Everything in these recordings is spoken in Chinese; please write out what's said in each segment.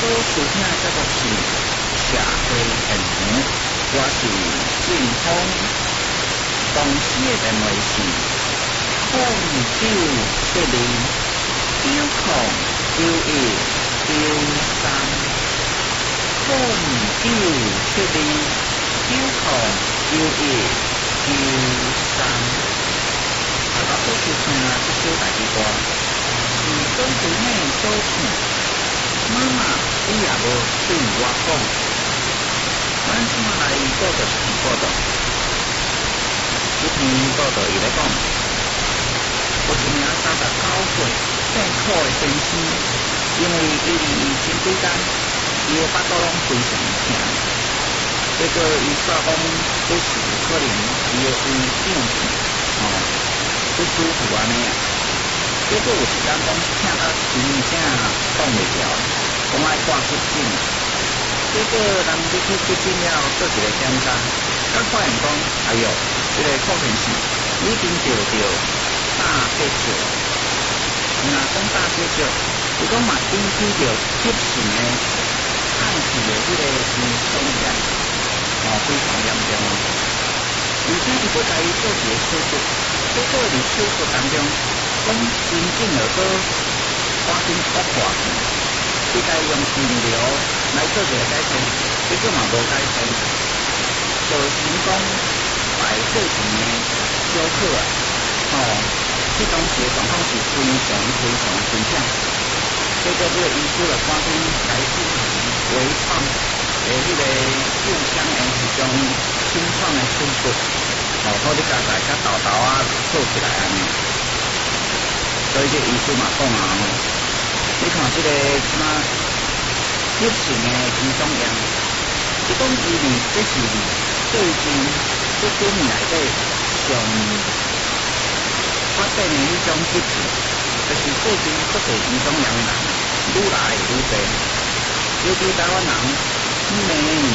所收听的节目是社会闲聊，我是晋峰，公司的电话是0972909193，0972909193。大家好，收听这首台语歌，是总是嘿所唱，妈妈你也无对我讲，咱即马来报道一篇报道，这篇报道伊来讲，有一名39岁姓苦的先生，因为伊离前几天，伊的巴肚拢非常痛，结果伊煞讲这是可能伊的胃胀气，不舒服安尼啊。结果有一天讲痛到真正挡袂牢，讲爱挂急诊。结果人入去急诊了做一个检查，才发现讲，哎哟，这个可能是已经得到大结石。若讲大结石，伊讲嘛引起着急性的暗气的迄个胃肠炎，非常严重。而且伊佫甲伊做一个手术，结果伫手术当中，讲真正就搁发生恶化去，伊该用治疗来做一个改善，结果嘛无改善，造成讲排泄前的小可这当时的状况是非常严重。结果这个医师就赶紧来进行微创的迄个腹腔炎一种清创的手术，好你家己甲豆豆做起来安尼。所以这医师嘛讲你看这个即马急性的胃肠炎，伊讲这是最近这几年内底上发展的迄种疾病，就是最近各地胃肠炎的人愈来愈多，尤其台湾人每年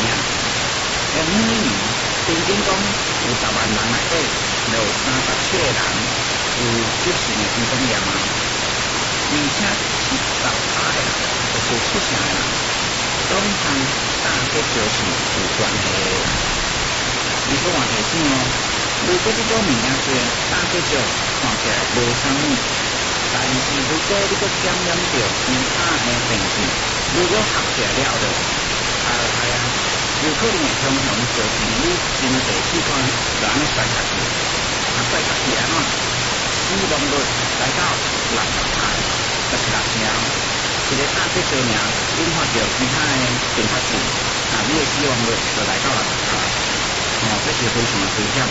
平均讲有10万人内底，就有37个人有急性的胃肠炎而且70%的人，就是70%的人，拢和大结石是有关系的。伊说话提醒如果这种物件是大结石看起来无啥物，但是如果你佫感染到其他的病菌，如果合起来了就有可能会常常造成你身体器官就安尼衰下去，衰下去安怎？死亡率来到60%。就是6成，一个大结石名引发着其他的并发症，你的死亡率就来到60%，这是非常的危险。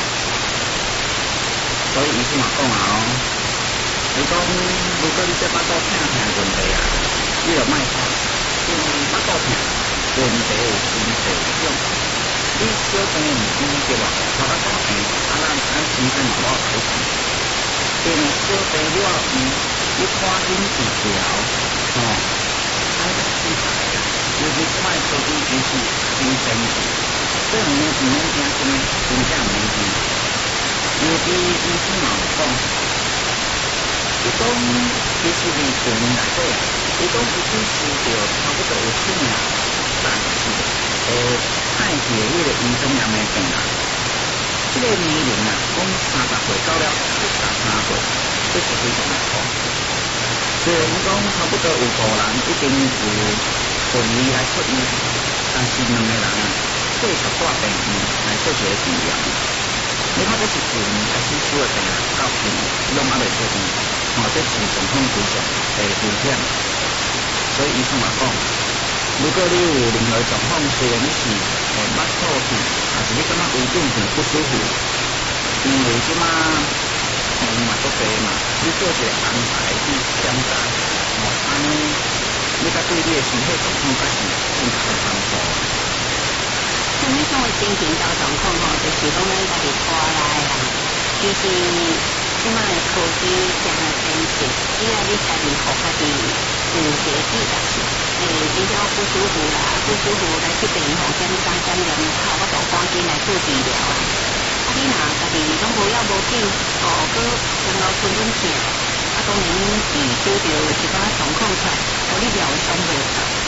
所以医生嘛讲你讲如果你这巴肚痛的问题你就莫怕，因为巴肚痛问题有分多种，你小病唔知对吧？头壳大病，咱身体嘛我改善，因为小病了你赶紧治疗，安尼治下来啦。尤其即摆科技技术真先进，所以唔免惊真正唔免惊。尤其医生嘛有讲，伊讲其实伫5年内底，伊讲已经治疗差不多有7名，但是爱去的迄个胃肠炎的病人，这个年龄讲30岁到了63岁，这是非常的高。虽然讲差不多有5人已经有顺利来出院，但是2个人继续挂病院来做一个治疗。你看这是自然开始出的病人，到现拢还未出院，这是状况非常危险。所以医生嘛讲，如果你有任何状况，虽然你是腹肚痛，还是你感觉胃胀气不舒服，因为即马嘛足多嘛，你做一个安排去检查，安尼你甲对你的身体状况才是更加的帮助。 像你种的精神状况就是讲咱家己拖来啦。其实即摆的科技真先进，只要你家己互家己有一个意识，真正不舒服来去病房检查好，我就赶紧来做治疗啊。你若家己拢无要无紧，搁长老吞吞痛，当然是拄着一寡状况出来，你疗伤袂到。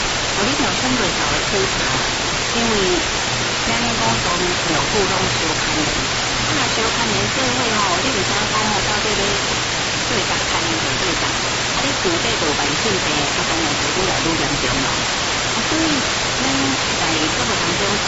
你条身袂少的苦茶，因为咱咧讲说药铺拢相牵连，啊相牵连做伙吼，你毋知影讲吼到底咧对搭牵连就对搭，啊你厝底就慢性病，啊当然就愈来愈严重咯。所以